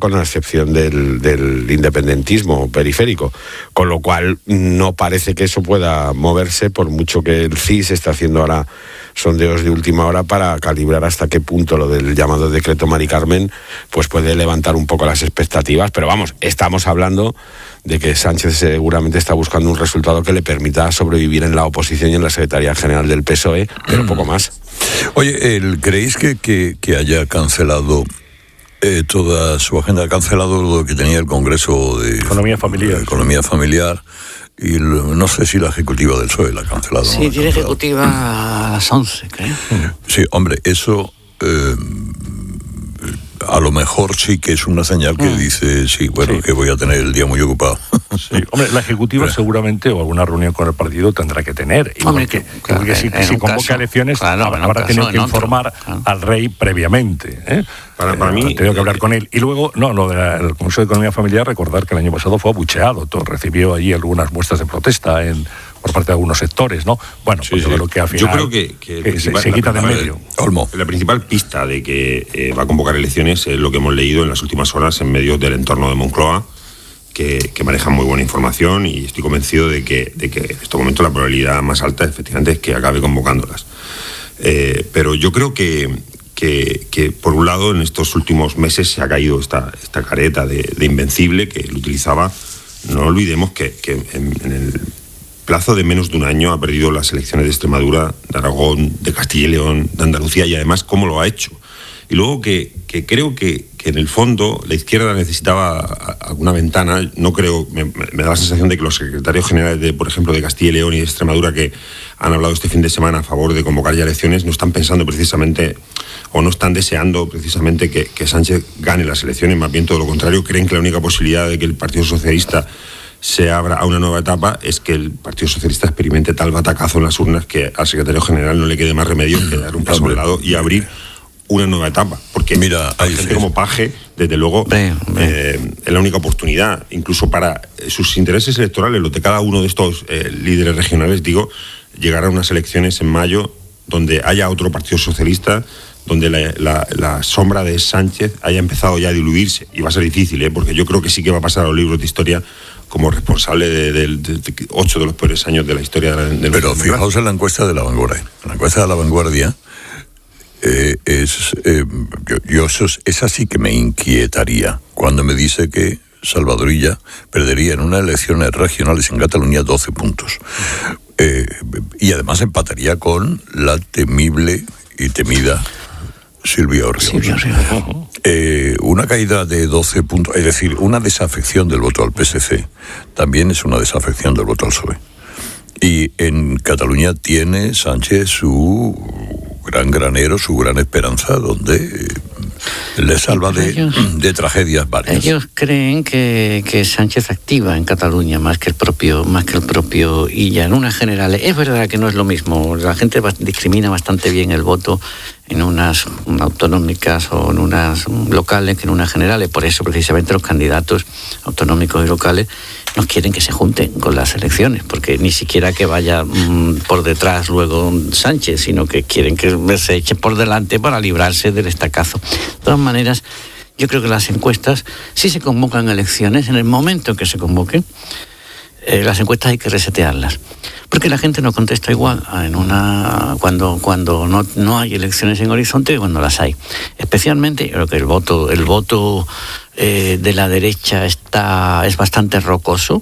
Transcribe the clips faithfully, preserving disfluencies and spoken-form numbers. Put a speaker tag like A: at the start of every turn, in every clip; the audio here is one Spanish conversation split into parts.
A: con la excepción del, del independentismo periférico, con lo cual no parece que eso pueda moverse, por mucho que el C I S esté haciendo ahora sondeos de última hora para calibrar hasta qué punto lo del llamado decreto Mari Carmen pues puede levantar un poco las expectativas. Pero vamos, estamos hablando de que Sánchez seguramente está buscando un resultado que le permita sobrevivir en la oposición y en la Secretaría General del P S O E, pero poco más.
B: Oye, el, ¿creéis que, que, que haya cancelado eh, toda su agenda, ha cancelado lo que tenía el Congreso de
C: Economía Familiar?
B: De Economía Familiar, y lo, no sé si la ejecutiva del P S O E la ha cancelado.
D: Sí,
B: no
D: tiene ejecutiva a las once, creo.
B: Sí, hombre, eso... Eh, a lo mejor sí que es una señal que mm. dice, sí, bueno, sí. que voy a tener el día muy ocupado.
C: Sí. Hombre, la ejecutiva Pero. seguramente o alguna reunión con el partido tendrá que tener.
D: Hombre,
C: que,
D: claro,
C: porque si, si convoca caso, elecciones, claro, habrá, habrá tenido que informar claro. al rey previamente. ¿eh? Para, para eh, mí... Ha tenido que hablar con él. Y luego, no, lo del Consejo de Economía Familiar, recordar que el año pasado fue abucheado. Todo, recibió allí algunas muestras de protesta en... por parte de algunos sectores, ¿no? Bueno, sí, pues sí. yo creo que al final...
E: Yo creo que, que,
C: que se, se quita de medio.
E: Olmo. La principal pista de que eh, va a convocar elecciones es lo que hemos leído en las últimas horas en medios del entorno de Moncloa, que, que manejan muy buena información, y estoy convencido de que, de que en este momento la probabilidad más alta, efectivamente, es que acabe convocándolas. Eh, pero yo creo que, que, que, por un lado, en estos últimos meses se ha caído esta, esta careta de, de invencible que él utilizaba. No olvidemos que, que en, en el plazo de menos de un año ha perdido las elecciones de Extremadura, de Aragón, de Castilla y León, de Andalucía, y además cómo lo ha hecho. Y luego que, que creo que, que en el fondo la izquierda necesitaba alguna ventana. No creo, me, me da la sensación de que los secretarios generales de, por ejemplo, de Castilla y León y de Extremadura, que han hablado este fin de semana a favor de convocar ya elecciones, no están pensando precisamente o no están deseando precisamente que, que Sánchez gane las elecciones, más bien todo lo contrario. Creen que la única posibilidad de que el Partido Socialista se abra a una nueva etapa es que el Partido Socialista experimente tal batacazo en las urnas que al secretario general no le quede más remedio que dar un paso al lado y abrir una nueva etapa, porque
B: mira, hay
E: gente como Paje, desde luego, eh, es la única oportunidad, incluso para sus intereses electorales, los de cada uno de estos eh, líderes regionales, digo, llegar a unas elecciones en mayo donde haya otro Partido Socialista, donde la, la, la sombra de Sánchez haya empezado ya a diluirse, y va a ser difícil, ¿eh? porque yo creo que sí que va a pasar a los libros de historia como responsable de, de, de, de ocho de los peores años de la historia de la, de
B: Pero fijaos en la encuesta de La Vanguardia. La encuesta de La Vanguardia eh, es... Eh, yo, yo eso, esa sí que me inquietaría cuando me dice que Salvador Illa perdería en unas elecciones regionales en Cataluña doce puntos. Eh, y además empataría con la temible y temida Silvia Orriols. Eh, una caída de doce puntos, es decir, una desafección del voto al P S C, también es una desafección del voto al P S O E. Y en Cataluña tiene Sánchez su gran granero, su gran esperanza, donde eh, le salva de, ellos, de tragedias varias.
D: Ellos creen que, que Sánchez activa en Cataluña más que el propio más que el propio Illa en unas generales. Es verdad que no es lo mismo. La gente discrimina bastante bien el voto en unas autonómicas o en unas locales que en unas generales. Por eso precisamente los candidatos autonómicos y locales no quieren que se junten con las elecciones, porque ni siquiera que vaya mmm, por detrás luego Sánchez, sino que quieren que se eche por delante para librarse del estacazo. De todas maneras, yo creo que las encuestas, si se convocan elecciones, en el momento en que se convoquen, eh, las encuestas hay que resetearlas, porque la gente no contesta igual en una cuando cuando no, no hay elecciones en horizonte que cuando las hay. Especialmente, yo creo que el voto el voto eh, de la derecha está es bastante rocoso.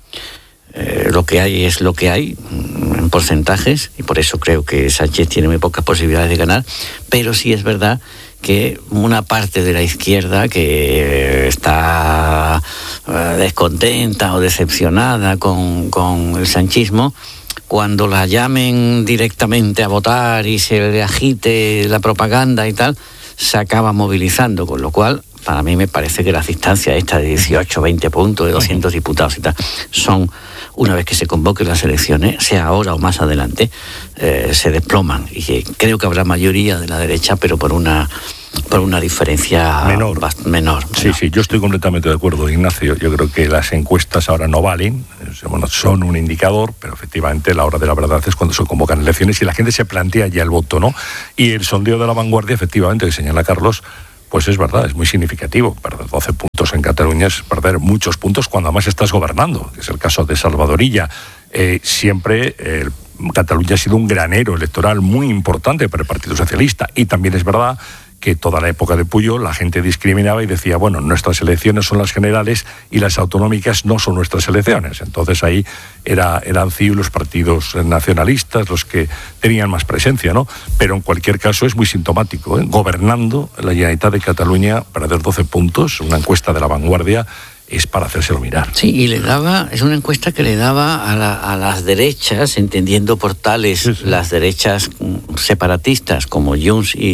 D: Eh, lo que hay es lo que hay en porcentajes, y por eso creo que Sánchez tiene muy pocas posibilidades de ganar. Pero sí es verdad que una parte de la izquierda que está descontenta o decepcionada con, con el sanchismo, cuando la llamen directamente a votar y se le agite la propaganda y tal, se acaba movilizando, con lo cual para mí me parece que las distancias estas de dieciocho, veinte puntos, de doscientos diputados y tal, son, una vez que se convoquen las elecciones, sea ahora o más adelante, eh, se desploman. Y creo que habrá mayoría de la derecha, pero por una por una diferencia
C: menor.
D: Bast- menor.
C: Sí,
D: menor.
C: sí, yo estoy completamente de acuerdo, Ignacio. Yo creo que las encuestas ahora no valen, bueno, son un indicador, pero efectivamente la hora de la verdad es cuando se convocan elecciones y la gente se plantea ya el voto, ¿no? Y el sondeo de La Vanguardia, efectivamente, que señala Carlos, pues es verdad, es muy significativo. Perder doce puntos en Cataluña es perder muchos puntos cuando además estás gobernando, que es el caso de Salvador Illa. Eh, siempre eh, Cataluña ha sido un granero electoral muy importante para el Partido Socialista, y también es verdad que toda la época de Pujol la gente discriminaba y decía, bueno, nuestras elecciones son las generales y las autonómicas no son nuestras elecciones. Entonces ahí era, eran C I U, los partidos nacionalistas, los que tenían más presencia, ¿no? Pero en cualquier caso es muy sintomático, ¿eh? Gobernando la Generalitat de Cataluña, perder doce puntos, una encuesta de La Vanguardia, es para hacérselo mirar.
D: Sí, y le daba, es una encuesta que le daba a, la, a las derechas, entendiendo por tales sí, sí. las derechas separatistas como Junts y,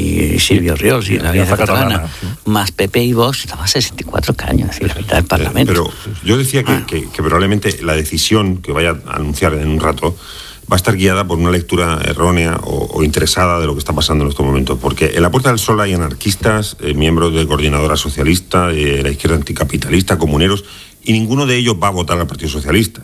D: y Silvio Riols y, y la Alianza Catalana, catalana sí. más P P y Vox, daba sesenta y cuatro caños, así, la mitad del Parlamento.
E: Pero yo decía que, ah. que, que probablemente la decisión que vaya a anunciar en un rato va a estar guiada por una lectura errónea o, o interesada de lo que está pasando en estos momentos. Porque en la Puerta del Sol hay anarquistas, eh, miembros de Coordinadora Socialista, de la izquierda anticapitalista, comuneros, y ninguno de ellos va a votar al Partido Socialista.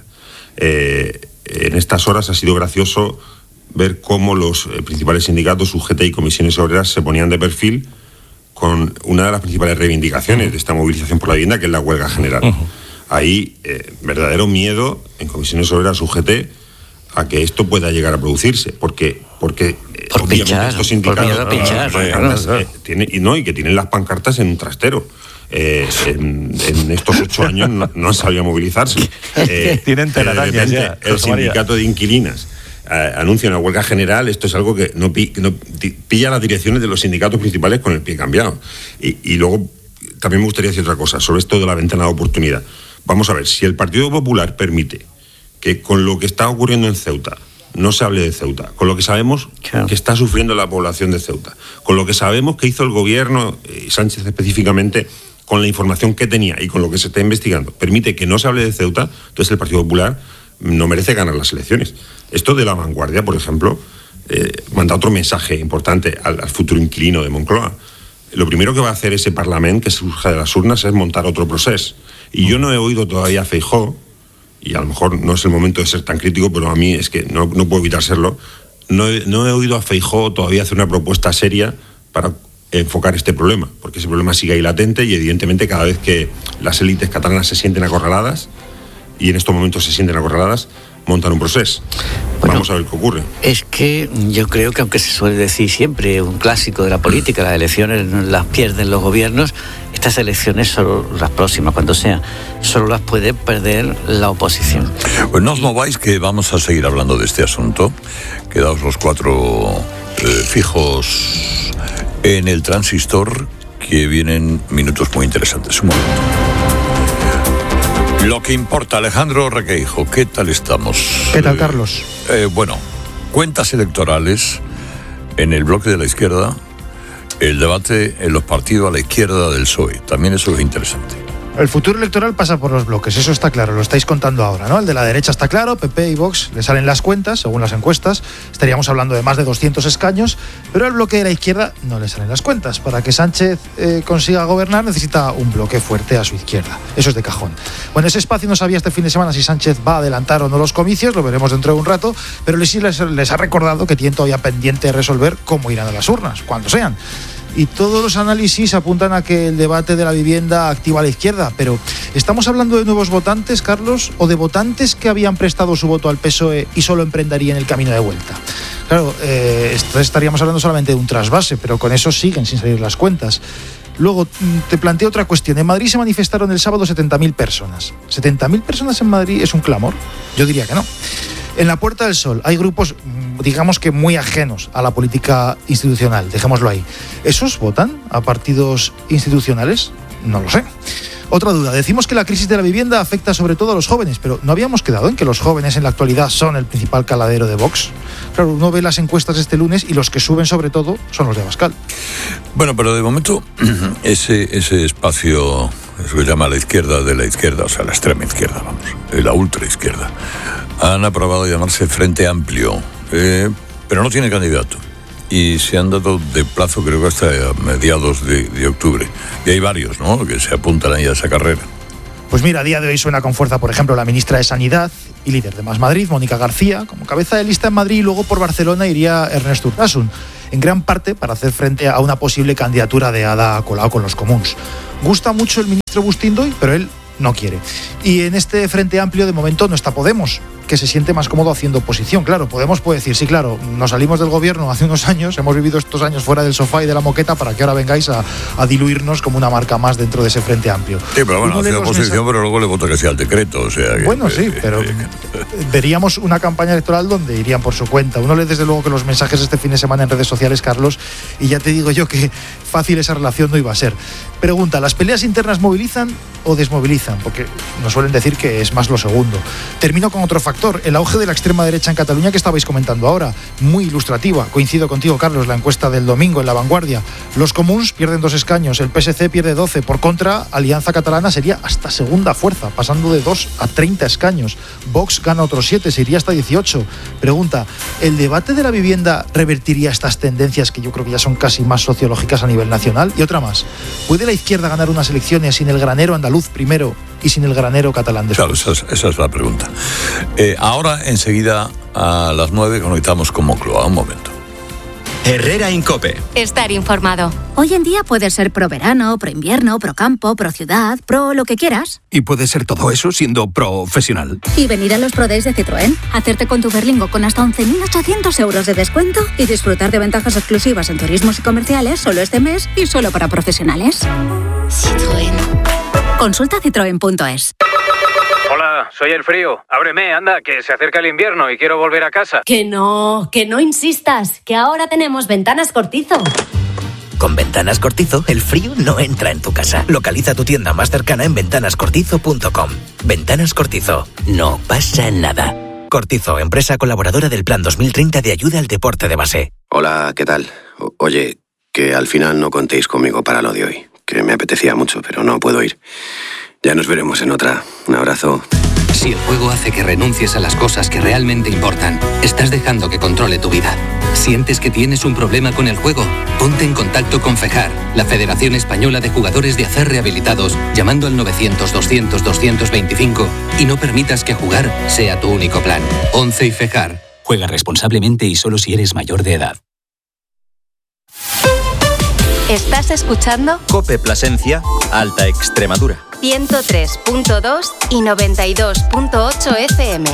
E: Eh, en estas horas ha sido gracioso ver cómo los eh, principales sindicatos, U G T y comisiones obreras, se ponían de perfil con una de las principales reivindicaciones de esta movilización por la vivienda, que es la huelga general. Uh-huh. Hay eh, verdadero miedo en comisiones obreras, U G T, a que esto pueda llegar a producirse, porque porque
D: por obviamente pinchar,
E: estos sindicatos
D: por pinchar,
E: no, no, no, eh, tiene, y no y que tienen las pancartas en un trastero. Eh, en, en estos ocho años no, no han sabido movilizarse.
C: Eh, tienen telarañas ya.
E: El sindicato de inquilinas eh, anuncia una huelga general. Esto es algo que no, pi, no pilla las direcciones de los sindicatos principales con el pie cambiado. Y, y luego también me gustaría decir otra cosa sobre esto de la ventana de oportunidad. Vamos a ver, si el Partido Popular permite que con lo que está ocurriendo en Ceuta no se hable de Ceuta, con lo que sabemos claro. que está sufriendo la población de Ceuta, con lo que sabemos que hizo el gobierno, eh, Sánchez específicamente, con la información que tenía y con lo que se está investigando, permite que no se hable de Ceuta, entonces el Partido Popular no merece ganar las elecciones. Esto de La Vanguardia, por ejemplo, eh, manda otro mensaje importante al, al futuro inquilino de Moncloa. Lo primero que va a hacer ese Parlamento que surja de las urnas es montar otro proceso. Y yo no he oído todavía a Feijóo, y a lo mejor no es el momento de ser tan crítico, pero a mí es que no, no puedo evitar serlo, no he, no he oído a Feijóo todavía hacer una propuesta seria para enfocar este problema, porque ese problema sigue ahí latente y evidentemente cada vez que las élites catalanas se sienten acorraladas, y en estos momentos se sienten acorraladas, montan un proceso. Bueno, vamos a ver qué ocurre.
D: Es que yo creo que, aunque se suele decir siempre, un clásico de la política, las elecciones las pierden los gobiernos, estas elecciones, solo las próximas, cuando sean, solo las puede perder la oposición.
B: Pues no os mováis, que vamos a seguir hablando de este asunto. Quedaos los cuatro eh, fijos en el transistor, que vienen minutos muy interesantes. Un momento. Lo que importa, Alejandro Requeijo, ¿qué tal estamos?
F: ¿Qué tal, Carlos?
B: Eh, bueno, cuentas electorales en el bloque de la izquierda, el debate en los partidos a la izquierda del P S O E. También eso es interesante.
F: El futuro electoral pasa por los bloques, eso está claro, lo estáis contando ahora, ¿no? El de la derecha está claro, P P y Vox le salen las cuentas, según las encuestas, estaríamos hablando de más de doscientos escaños, pero al bloque de la izquierda no le salen las cuentas. Para que Sánchez eh, consiga gobernar necesita un bloque fuerte a su izquierda, eso es de cajón. Bueno, ese espacio no sabía este fin de semana si Sánchez va a adelantar o no los comicios, lo veremos dentro de un rato, pero les, les, les ha recordado que tienen todavía pendiente de resolver cómo irán a las urnas, cuando sean. Y todos los análisis apuntan a que el debate de la vivienda activa a la izquierda, pero ¿estamos hablando de nuevos votantes, Carlos, o de votantes que habían prestado su voto al P S O E y solo emprenderían el camino de vuelta? Claro, eh, estaríamos hablando solamente de un trasvase, pero con eso siguen sin salir las cuentas. Luego, te planteo otra cuestión. En Madrid se manifestaron el sábado setenta mil personas. ¿setenta mil personas en Madrid es un clamor? Yo diría que no. En la Puerta del Sol hay grupos, digamos que muy ajenos a la política institucional, dejémoslo ahí. ¿Esos votan a partidos institucionales? No lo sé. Otra duda, decimos que la crisis de la vivienda afecta sobre todo a los jóvenes, pero ¿no habíamos quedado en que los jóvenes en la actualidad son el principal caladero de Vox? Claro, uno ve las encuestas este lunes y los que suben sobre todo son los de Abascal.
B: Bueno, pero de momento ese, ese espacio, eso que llama la izquierda de la izquierda, o sea, la extrema izquierda, vamos, la ultra izquierda, han aprobado llamarse Frente Amplio, eh, pero no tiene candidato. Y se han dado de plazo, creo que hasta mediados de, de octubre. Y hay varios, ¿no?, que se apuntan ahí a esa carrera.
F: Pues mira, a día de hoy suena con fuerza, por ejemplo, la ministra de Sanidad y líder de Más Madrid, Mónica García, como cabeza de lista en Madrid, y luego por Barcelona iría Ernest Urtasun. en gran parte para hacer frente a una posible candidatura de Ada Colau con los comuns. Gusta mucho el ministro Bustindoy, pero él no quiere. Y en este Frente Amplio de momento no está Podemos, que se siente más cómodo haciendo oposición. Claro, Podemos puede decir, sí, claro, nos salimos del gobierno hace unos años, hemos vivido estos años fuera del sofá y de la moqueta para que ahora vengáis a, a diluirnos como una marca más dentro de ese Frente Amplio.
B: Sí, pero bueno, hace oposición, mensajes... pero luego le vota que sea el decreto, o sea... Que,
F: bueno, sí,
B: que,
F: pero
B: que,
F: veríamos una campaña electoral donde irían por su cuenta. Uno lee desde luego que los mensajes este fin de semana en redes sociales, Carlos, y ya te digo yo que fácil esa relación no iba a ser. Pregunta, ¿las peleas internas movilizan o desmovilizan? Porque nos suelen decir que es más lo segundo. Termino con otro factor, el auge de la extrema derecha en Cataluña que estabais comentando ahora, muy ilustrativa. Coincido contigo, Carlos, la encuesta del domingo en La Vanguardia. Los comuns pierden dos escaños, el P S C pierde doce. Por contra, Alianza Catalana sería hasta segunda fuerza, pasando de dos a treinta escaños. Vox gana otros siete, se iría hasta dieciocho. Pregunta, ¿el debate de la vivienda revertiría estas tendencias que yo creo que ya son casi más sociológicas a nivel nacional? Y otra más, ¿puede la izquierda ganar unas elecciones sin el granero andaluz primero y sin el granero catalán después?
B: Claro, esa es, esa es la pregunta. Eh, ahora, enseguida, a las nueve, conectamos con Moncloa. Un momento.
G: Herrera Incope.
H: Estar informado.
I: Hoy en día puedes ser pro verano, pro invierno, pro campo, pro ciudad, pro lo que quieras.
G: Y puedes ser todo eso siendo profesional.
I: Y venir a los Pro Days de Citroën, hacerte con tu Berlingo con hasta once mil ochocientos euros de descuento y disfrutar de ventajas exclusivas en turismos y comerciales solo este mes y solo para profesionales. Citroën. Consulta citroen punto es.
J: Hola, soy el frío. Ábreme, anda, que se acerca el invierno y quiero volver a casa.
K: Que no, que no insistas, que ahora tenemos Ventanas Cortizo.
L: Con Ventanas Cortizo, el frío no entra en tu casa. Localiza tu tienda más cercana en ventanas cortizo punto com. Ventanas Cortizo, no pasa nada. Cortizo, empresa colaboradora del Plan dos mil treinta de ayuda al deporte de base.
M: Hola, ¿qué tal? O- oye, que al final no contéis conmigo para lo de hoy, que me apetecía mucho, pero no puedo ir. Ya nos veremos en otra. Un abrazo.
N: Si el juego hace que renuncies a las cosas que realmente importan, estás dejando que controle tu vida. ¿Sientes que tienes un problema con el juego? Ponte en contacto con FEJAR, la Federación Española de Jugadores de Azar Rehabilitados, llamando al novecientos, doscientos, doscientos veinticinco y no permitas que jugar sea tu único plan. ONCE y FEJAR.
O: Juega responsablemente y solo si eres mayor de edad.
H: ¿Estás escuchando?
P: COPE Plasencia, Alta Extremadura.
H: ciento tres punto dos y noventa y dos punto ocho F M.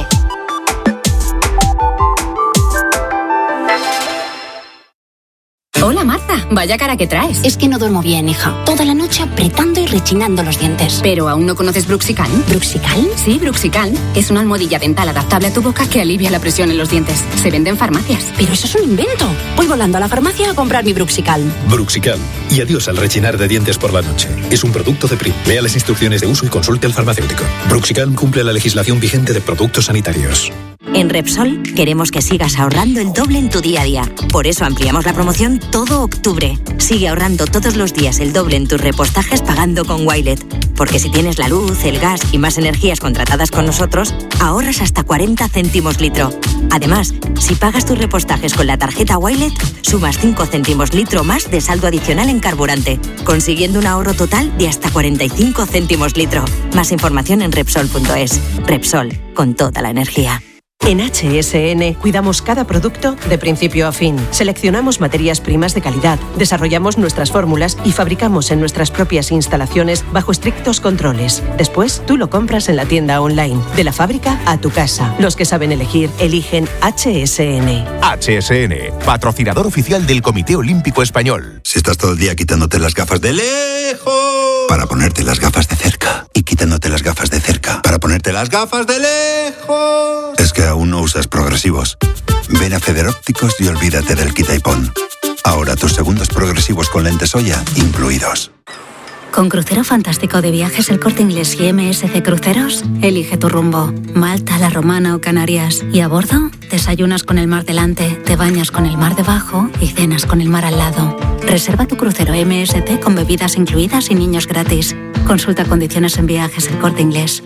I: Hola Marta, vaya cara que traes.
Q: Es que no duermo bien, hija. Toda la noche apretando y rechinando los dientes.
I: ¿Pero aún no conoces Bruxicalm?
Q: ¿Bruxicalm?
I: Sí, Bruxicalm. Es una almohadilla dental adaptable a tu boca que alivia la presión en los dientes. Se vende en farmacias.
Q: Pero eso es un invento. Voy volando a la farmacia a comprar mi Bruxicalm.
R: Bruxicalm. Y adiós al rechinar de dientes por la noche. Es un producto de Prim. Lea las instrucciones de uso y consulte al farmacéutico. Bruxicalm cumple la legislación vigente de productos sanitarios.
S: En Repsol queremos que sigas ahorrando el doble en tu día a día. Por eso ampliamos la promoción todo octubre. Sigue ahorrando todos los días el doble en tus repostajes pagando con Wilet. Porque si tienes la luz, el gas y más energías contratadas con nosotros, ahorras hasta cuarenta céntimos litro. Además, si pagas tus repostajes con la tarjeta Wilet, sumas cinco céntimos litro más de saldo adicional en carburante, consiguiendo un ahorro total de hasta cuarenta y cinco céntimos litro. Más información en Repsol punto es. Repsol, con toda la energía.
T: En H S N cuidamos cada producto de principio a fin. Seleccionamos materias primas de calidad, desarrollamos nuestras fórmulas y fabricamos en nuestras propias instalaciones bajo estrictos controles. Después, tú lo compras en la tienda online, de la fábrica a tu casa. Los que saben elegir, eligen H S N.
U: H S N, patrocinador oficial del Comité Olímpico Español.
V: Si estás todo el día quitándote las gafas de lejos para ponerte las gafas de cerca y quitándote las gafas de cerca para ponerte las gafas de lejos, es que aún no usas progresivos. Ven a Federópticos y olvídate del quita y pon. Ahora tus segundos progresivos con lentes Oya incluidos.
I: Con Crucero Fantástico de Viajes El Corte Inglés y M S C Cruceros, elige tu rumbo. Malta, La Romana o Canarias. Y a bordo, desayunas con el mar delante, te bañas con el mar debajo y cenas con el mar al lado. Reserva tu crucero M S C con bebidas incluidas y niños gratis. Consulta condiciones en Viajes El Corte Inglés.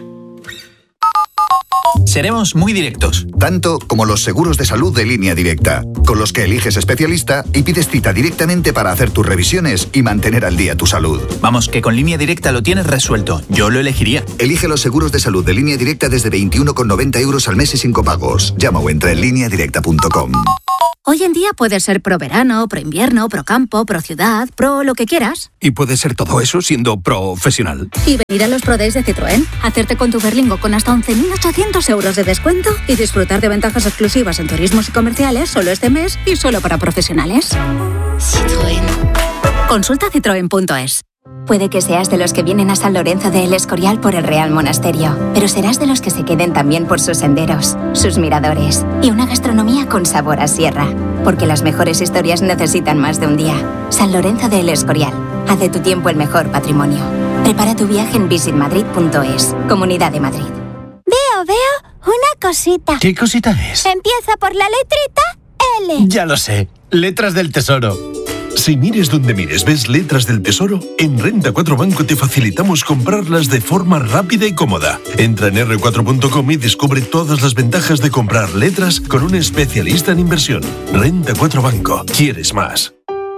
W: Seremos muy directos.
X: Tanto como los seguros de salud de Línea Directa, con los que eliges especialista y pides cita directamente para hacer tus revisiones y mantener al día tu salud.
W: Vamos, que con Línea Directa lo tienes resuelto. Yo lo elegiría.
X: Elige los seguros de salud de Línea Directa desde veintiuno con noventa euros al mes y sin copagos. Llama o entra en línea directa punto com.
I: Hoy en día puedes ser pro verano, pro invierno, pro campo, pro ciudad, pro lo que quieras.
G: Y puede ser todo eso siendo profesional.
I: Y venir a los Pro Days de Citroën, hacerte con tu Berlingo con hasta once mil ochocientos euros de descuento y disfrutar de ventajas exclusivas en turismos y comerciales solo este mes y solo para profesionales. Citroën. Consulta citroen punto es.
A: Puede que seas de los que vienen a San Lorenzo de El Escorial por el Real Monasterio, pero serás de los que se queden también por sus senderos, sus miradores y una gastronomía con sabor a sierra. Porque las mejores historias necesitan más de un día. San Lorenzo de El Escorial. Haz de tu tiempo el mejor patrimonio. Prepara tu viaje en visit madrid punto es. Comunidad de Madrid.
C: Veo, veo una cosita.
D: ¿Qué cosita es?
C: Empieza por la letrita L.
D: Ya lo sé. Letras del Tesoro.
E: Si mires donde mires ves letras del tesoro, en Renta cuatro Banco te facilitamos comprarlas de forma rápida y cómoda. Entra en erre cuatro punto com y descubre todas las ventajas de comprar letras con un especialista en inversión. Renta cuatro Banco. ¿Quieres más?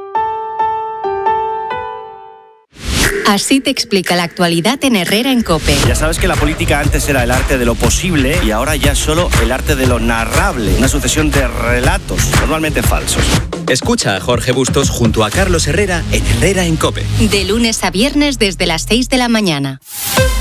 H: Así te explica la actualidad en Herrera en COPE.
Y: Ya sabes que la política antes era el arte de lo posible y ahora ya es solo el arte de lo narrable. Una sucesión de relatos, normalmente falsos.
P: Escucha a Jorge Bustos junto a Carlos Herrera en Herrera en COPE.
H: De lunes a viernes desde las seis de la mañana.